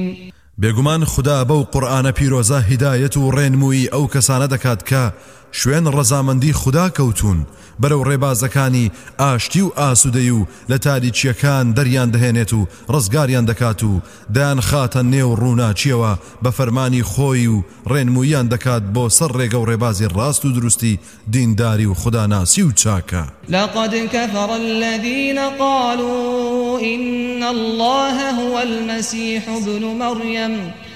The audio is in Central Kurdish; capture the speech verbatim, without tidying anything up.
بێگومان خدا بەو قورئانە پیرۆزە هیدایەت و ڕێنمووی ئەو کەسانە دەکات کە شوێن ڕەزامەندی خدا کەوتون بەرەو ڕێبازەکانی ئاشتی و ئاسوودەی و لە تاریچیەکان دەریان دەهێنێت و ڕزگاریان دەکات و دایان خاتە نێو ڕووناچیەوە بە فەرمانی خۆی و ڕێنموویان دەکات بۆ سەر ڕێگە و ڕێبازی ڕاست و دروستی دینداری و خوداناسی و چاکە. لقد كفر الذين قالوا إن الله هو المسيح ابن مريم